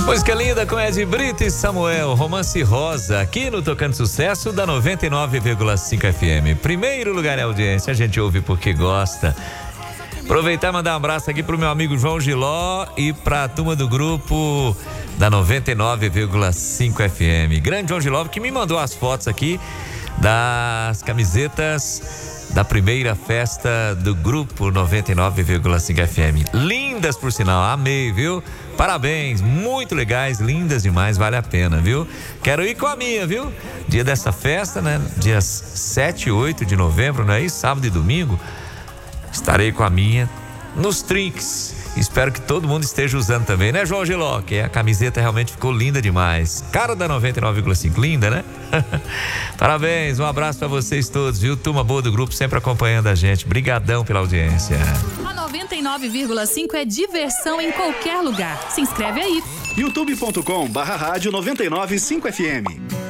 Música linda com Ed Brito e Samuel, Romance Rosa, aqui no Tocando Sucesso da 99,5 FM. Primeiro lugar em audiência, a gente ouve porque gosta. Aproveitar e mandar um abraço aqui pro meu amigo João Giló e pra turma do grupo da 99,5 FM. Grande João Giló, que me mandou as fotos aqui das camisetas da primeira festa do grupo 99,5 FM. Lindas, por sinal, amei, viu? Parabéns, muito legais, lindas demais, vale a pena, viu? Quero ir com a minha, viu? Dia dessa festa, né? Dias 7 e 8 de novembro, não é isso? Sábado e domingo. Estarei com a minha nos trinques. Espero que todo mundo esteja usando também, né, João Giló? Que a camiseta realmente ficou linda demais. Cara da 99,5, linda, né? Parabéns, um abraço pra vocês todos, viu? Turma boa do grupo, sempre acompanhando a gente. Brigadão pela audiência. A 99,5 é diversão em qualquer lugar. Se inscreve aí. youtube.com/rádio 99,5 FM.